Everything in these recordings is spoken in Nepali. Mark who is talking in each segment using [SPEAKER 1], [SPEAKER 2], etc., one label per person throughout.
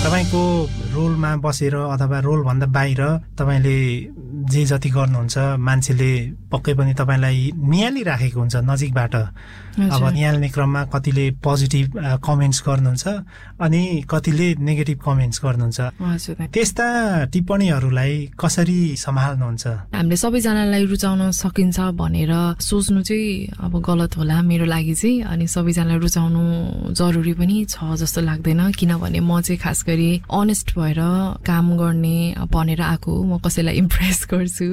[SPEAKER 1] तपाईको रोलमा बसेर अथवा रोल भन्दा बाहिर तपाईले जे जति गर्नुहुन्छ मान्छेले पक्कै पनि तपाईलाई नियालिराखेको हुन्छ नजिकबाट अब नियाल्ने क्रममा कतिले पोजिटिभ कमेन्ट्स गर्नुहुन्छ अनि कतिले नेगेटिभ कमेन्ट्स गर्नुहुन्छ त्यस्ता टिप्पणीहरूलाई कसरी सम्हाल्नुहुन्छ
[SPEAKER 2] हामीले सबैजनालाई रुचाउन सकिन्छ भनेर सोच्नु चाहिँ अब गलत होला मेरो लागि चाहिँ अनि सबैजनालाई रुचाउनु जरुरी पनि छ जस्तो लाग्दैन किनभने म चाहिँ खास गरी अनेस्ट भएर काम गर्ने भनेर आएको म कसैलाई इम्प्रेस गर्छु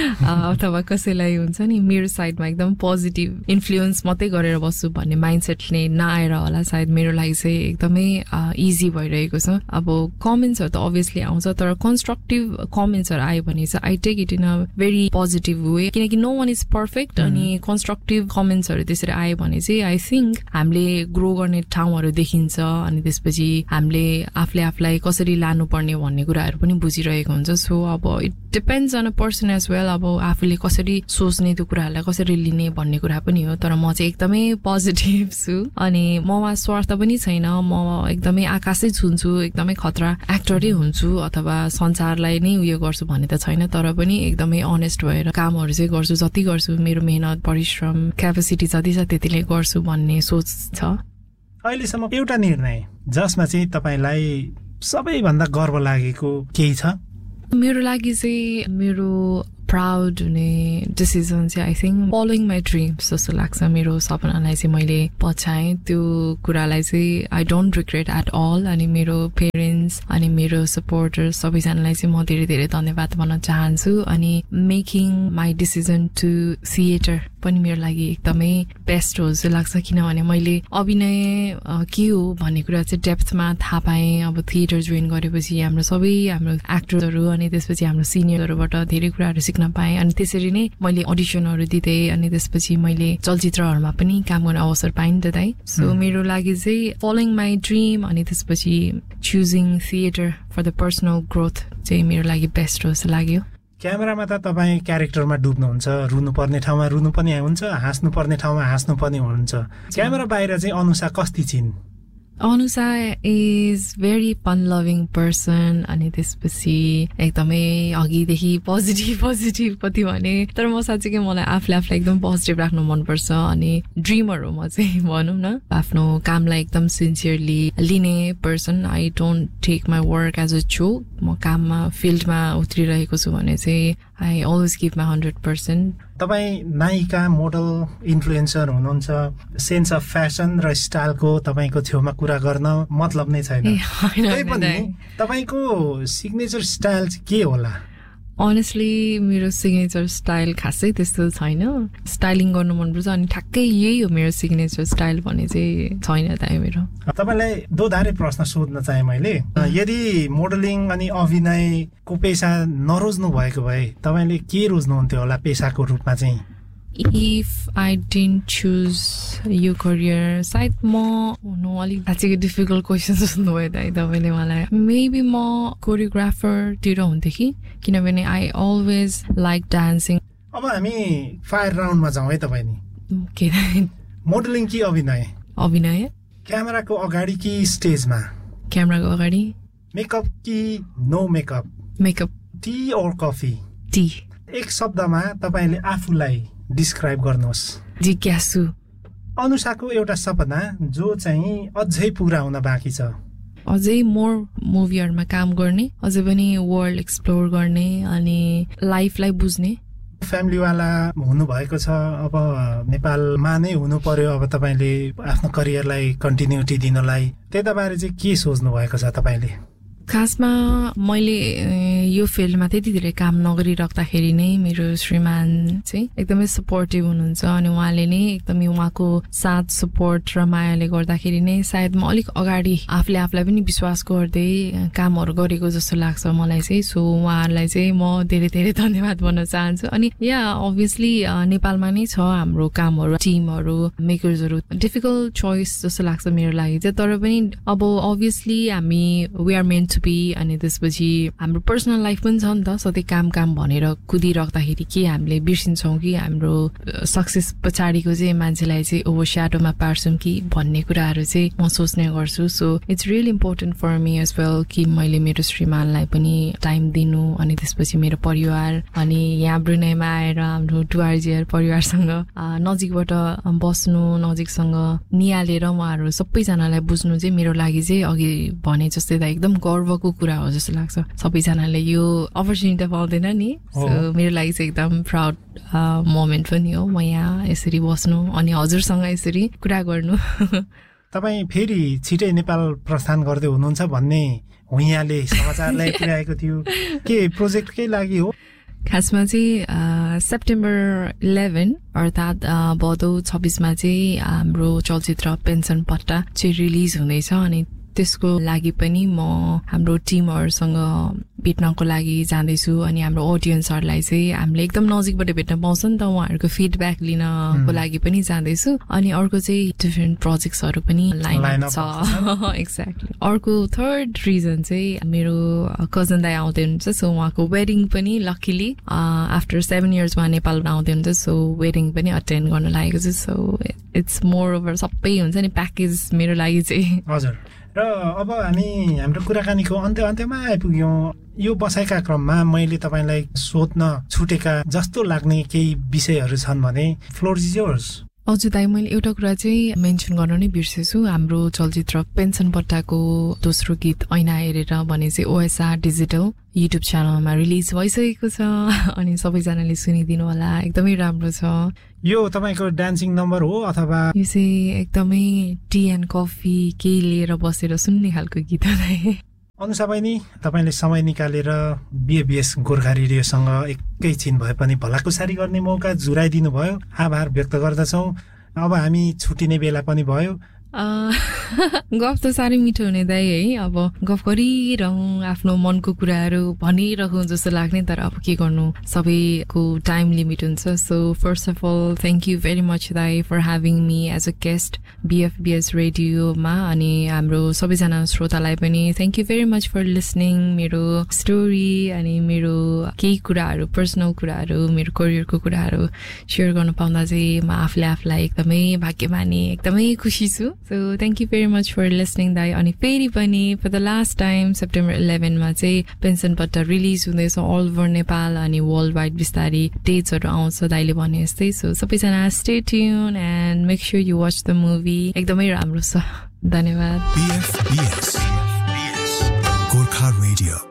[SPEAKER 2] अथवा कसैलाई हुन्छ नि मेरो साइडमा एकदम पोजिटिभ इन्फ्लुएन्स मात्रै गरेर बस्छु भन्ने माइन्डसेटले नआएर होला सायद मेरो लागि चाहिँ एकदमै इजी भइरहेको छ अब कमेन्ट्सहरू त अभियसली आउँछ तर कन्स्ट्रक्टिभ कमेन्ट्सहरू आयो भने चाहिँ I take it in a very positive way किनकि नो वान इज पर्फेक्ट अनि कन्स्ट्रक्टिभ कमेन्ट्सहरू त्यसरी आयो भने चाहिँ आई थिङ्क हामीले ग्रो गर्ने ठाउँहरू देखिन्छ अनि त्यसपछि हामीले आफूलाई कसरी लानुपर्ने भन्ने कुराहरू पनि बुझिरहेको हुन्छ सो अब it depends on a person as well अब आफूले कसरी सोच्ने त्यो कुराहरूलाई कसरी लिने भन्ने कुरा पनि हो तर म चाहिँ एकदमै पोजिटिभ छु अनि ममा स्वार्थ पनि छैन म एकदमै आकाशै छुन्छु एकदमै खतरा एक्टरै हुन्छु अथवा संसारलाई नै उयो गर्छु भन्ने त छैन तर पनि एकदमै अनेस्ट भएर कामहरू चाहिँ गर्छु जति गर्छु मेरो मेहनत परिश्रम क्यापेसिटी जति छ त्यतिले गर्छु भन्ने सोच छ
[SPEAKER 1] अहिलेसम्म एउटा निर्णय जसमा चाहिँ तपाईलाई सबैभन्दा गर्व लागेको केही छ
[SPEAKER 2] मेरो लागि चाहिँ मेरो प्राउड हुने डिसिजन चाहिँ I think following my dreams जस्तो लाग्छ मेरो सपनालाई चाहिँ मैले पछाएँ त्यो कुरालाई चाहिँ I don't regret at all अनि मेरो पेरेन्ट्स अनि मेरो सपोर्टर्स सबैजनालाई चाहिँ म धेरै धेरै धन्यवाद भन्न चाहन्छु अनि making my decision to theatre पनि मेरो लागि एकदमै बेस्ट हो जस्तो लाग्छ किनभने मैले अभिनय के हो भन्ने कुरा चाहिँ डेप्थमा थाहा पाएँ अब थिएटर जोइन गरेपछि हाम्रो एक्टरहरू अनि त्यसपछि हाम्रो सिनियरहरूबाट धेरै कुराहरू सिक्न पाएँ अनि त्यसरी नै मैले अडिसनहरू दिँदै अनि त्यसपछि मैले चलचित्रहरूमा पनि काम गर्ने अवसर पाएँ नि त दाइ सो मेरो लागि चाहिँ फलोइङ माई ड्रिम अनि त्यसपछि choosing theatre for the personal growth चाहिँ मेरो लागि बेस्ट हो जस्तो लाग्यो
[SPEAKER 1] क्यामेरामा त तपाईँ क्यारेक्टरमा डुब्नुहुन्छ रुनुपर्ने ठाउँमा रुनु पनि हुन्छ हाँस्नुपर्ने ठाउँमा हाँस्नु पनि हुन्छ क्यामेरा बाहिर चाहिँ अनुषा कस्ती छिन्
[SPEAKER 2] Anusha is very fun loving person अनि त्यसपछि एकदमै अघिदेखि पोजिटिभ कति भने तर म साँच्चै मलाई आफूलाई एकदम पोजिटिभ राख्नु मनपर्छ अनि ड्रिमर हो म चाहिँ भनौँ न आफ्नो कामलाई एकदम सिन्सियरली लिने person I don't take my work as a joke म काममा फिल्डमा उत्रिरहेको छु भने चाहिँ आई अलवेज गिभ माई 100%।
[SPEAKER 1] तपाईँ नायिका मोडल इन्फ्लुएन्सर हुनुहुन्छ सेन्स अफ फेसन र स्टाइलको तपाईँको छेउमा कुरा गर्न मतलब नै छैन तपाईँको सिग्नेचर स्टाइल चाहिँ के होला
[SPEAKER 2] अनेस्टली मेरो सिग्नेचर स्टाइल खासै त्यस्तो छैन स्टाइलिङ गर्नु मनपर्छ अनि ठ्याक्कै यही हो मेरो सिग्नेचर स्टाइल भन्ने चाहिँ छैन त मेरो
[SPEAKER 1] तपाईलाई दोधारे प्रश्न सोध्न चाहे मैले यदि मोडलिङ अनि अभिनयको पेसा नरोज्नु भएको भए तपाईले के रोज्नुहुन्थ्यो होला पेसाको रूपमा चाहिँ
[SPEAKER 2] If I didn't choose your career, सायद म अलिक साँच्चै डिफिकल्ट क्वेसन सोध्नु भयो दाइ तपाईँले मलाई मेबी म कोरियोग्राफरतिर हुन्थेँ कि किनभने आई अलवेज लाइक डान्सिङ।
[SPEAKER 1] अब हामी फायर राउन्डमा जाउँ है तपाईँ नि
[SPEAKER 2] के
[SPEAKER 1] मोडलिङ कि अभिनय?
[SPEAKER 2] अभिनय।
[SPEAKER 1] क्यामेराको अगाडि कि स्टेजमा?
[SPEAKER 2] क्यामेराको अगाडि।
[SPEAKER 1] मेकअप कि नो मेकअप?
[SPEAKER 2] मेकअप।
[SPEAKER 1] टी और कफी?
[SPEAKER 2] टी।
[SPEAKER 1] एक शब्दमा तपाईले आफूलाई डिस्क्राइब गर्नुहोस्।
[SPEAKER 2] जिज्ञासु।
[SPEAKER 1] अनुषाको एउटा सपना जो चाहिँ अझै पूरा हुन बाँकी छ।
[SPEAKER 2] अझै मोर मुभीहरुमा काम गर्ने, अझै पनि वर्ल्ड एक्सप्लोर गर्ने अनि लाइफलाई बुझ्ने।
[SPEAKER 1] फ्यामिलीवाला हुनु भएको छ, अब नेपालमा नै हुनु पर्यो अब तपाईले आफ्नो करियरलाई कन्टिन्युटी दिनलाई, त्यताबारे चाहिँ के सोच्नु भएको छ तपाईले?
[SPEAKER 2] खासमा मैले यो फिल्डमा त्यति धेरै काम नगरिराख्दाखेरि नै मेरो श्रीमान चाहिँ एकदमै सपोर्टिभ हुनुहुन्छ अनि उहाँले नै एकदमै उहाँको साथ सपोर्ट र मायाले गर्दाखेरि नै सायद म अलिक अगाडि आफूलाई पनि विश्वास गर्दै कामहरू गरेको जस्तो लाग्छ मलाई चाहिँ। सो उहाँहरूलाई चाहिँ म धेरै धेरै धन्यवाद भन्न चाहन्छु। अनि या अभियसली नेपालमा नै छ हाम्रो कामहरू, टिमहरू, मेकर्सहरू, डिफिकल्ट चोइस जस्तो लाग्छ मेरो लागि चाहिँ। तर पनि अब अभियसली हामी we are meant to be अनि त्यसपछि हाम्रो पर्सनल लाइफ पनि छ नि त सधैँ काम भनेर कुदिराख्दाखेरि के हामीले बिर्सिन्छौँ कि हाम्रो सक्सेस पछाडिको चाहिँ मान्छेलाई चाहिँ ओभर स्याडोमा पार्छौँ कि भन्ने कुराहरू चाहिँ म सोच्ने गर्छु so it's really important for me as well कि मैले मेरो श्रीमानलाई पनि टाइम दिनु अनि त्यसपछि मेरो परिवार अनि यहाँ ब्रुनेमा आएर हाम्रो टुआरजिआर परिवारसँग नजिकबाट बस्नु नजिकसँग निहालेर उहाँहरू सबैजनालाई बुझ्नु चाहिँ मेरो लागि चाहिँ अघि भने जस्तै त एकदम गर्वको कुरा हो जस्तो लाग्छ सबैजनाले यो अपर्च्युनिटी पाउँदैन नि सो मेरो लागि चाहिँ एकदम प्राउड मोमेन्ट पनि हो म यहाँ यसरी बस्नु अनि हजुरसँग यसरी कुरा गर्नु
[SPEAKER 1] तपाईँ फेरि छिटै नेपाल प्रस्थान गर्दै हुनुहुन्छ भन्ने यहाँले समाचारलाई पुर्याएको थियो के प्रोजेक्टकै लागि हो
[SPEAKER 2] खासमा चाहिँ सेप्टेम्बर 11 अर्थात् भदौ 26 मा चाहिँ हाम्रो चलचित्र पेन्सन पट्टा चाहिँ रिलिज हुँदैछ अनि त्यसको लागि पनि म हाम्रो टिमहरुसँग भेट्नको लागि जाँदैछु अनि हाम्रो ऑडियन्सहरुलाई चाहिँ हामीले एकदम नजिकबाट भेट्न पाउँछ नि त उहाँहरुको फिडब्याक लिनको लागि पनि जाँदैछु अनि अर्को चाहिँ डिफरेन्ट प्रोजेक्ट्सहरु पनि लाइन छ एक्ज्याक्टली अर्को थर्ड रिजन चाहिँ मेरो कजन दाइ आउँदै हुनुहुन्छ सो उहाँको वेडिङ पनि लकीली आफ्टर 7 इयर्स मा नेपाल आउँदै हुनुहुन्छ सो वेडिङ पनि अटेन्ड गर्न लागेको छु सो इट्स मोर ओभर सबै हुन्छ नि प्याकेज मेरो लागि चाहिँ
[SPEAKER 1] हजुर र अब हामी हाम्रो कुराकानीको अन्त्यमा आइपुग्यौं यो बसाइका क्रममा मैले तपाईलाई सोध्न छुटेका जस्तो लाग्ने केही विषयहरू छन् भने फ्लोर इज योर्स
[SPEAKER 2] हजुर दाइ मैले एउटा कुरा चाहिँ मेन्सन गर्न नै बिर्सेछु हाम्रो चलचित्र पेन्सन पट्टाको दोस्रो गीत ऐना हेरेर भने चाहिँ ओएसआर डिजिटल युट्युब च्यानलमा रिलिज भइसकेको छ अनि सबैजनाले सुनिदिनु होला एकदमै राम्रो छ
[SPEAKER 1] यो तपाईको डान्सिङ नम्बर हो अथवा
[SPEAKER 2] यो चाहिँ एकदमै टी एन्ड कफी केही लिएर बसेर सुन्ने खालको गीत हो
[SPEAKER 1] अनुसा बहिनी तपाईले समय निकालेर बीएबीएस गोर्खा रेडियोसँग एकैछिन भए पनि भलाकुसारी गर्ने मौका जुराइदिनु भयो आभार व्यक्त गर्दछौं अब हामी छुटिने बेला पनि भयो
[SPEAKER 2] गफ त साह्रै मिठो हुने दाइ है अब गफ गरिरहँ आफ्नो मनको कुराहरू भनिरहँ जस्तो लाग्ने तर अब के गर्नु सबैको टाइम लिमिट हुन्छ so first of all thank you very much दाइ for having me as a guest बीएफबीएस रेडियोमा अनि हाम्रो सबैजना श्रोतालाई पनि thank you very much for listening मेरो स्टोरी अनि मेरो केही कुराहरू पर्सनल कुराहरू मेरो करियरको कुराहरू सेयर गर्न पाउँदा चाहिँ म आफूलाई एकदमै भाग्यमानी एकदमै खुसी छु So thank you very much for listening दाइ अनि फेरि पनि for the last time September 11 मा चाहिँ पेन्सन पट्टा रिलिज हुँदैछ all over नेपाल अनि वर्ल्ड वाइड बिस्तारै डेट्सहरु आउँछ दाइले भने जस्तै सो सबैजना stay tuned and make sure you watch the movie एकदमै राम्रो छ धन्यवाद
[SPEAKER 3] BFBS Gorkha Radio